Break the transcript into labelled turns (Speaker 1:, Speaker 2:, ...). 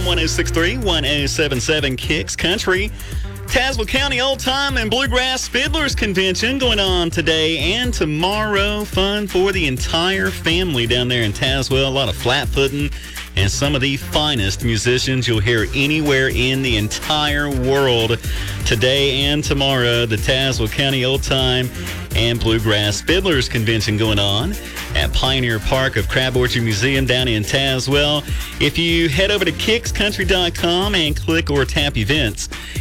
Speaker 1: on 106.3, 107.7 Kicks Country. Tazewell County Old Time and Bluegrass Fiddlers Convention going on today and tomorrow. Fun for the entire family down there in Tazewell. A lot of flat-footing and some of the finest musicians you'll hear anywhere in the entire world. Today and tomorrow, the Tazewell County Old Time and Bluegrass Fiddlers Convention going on at Pioneer Park of Crab Orchard Museum down in Tazewell. If you head over to kickscountry.com and click or tap events,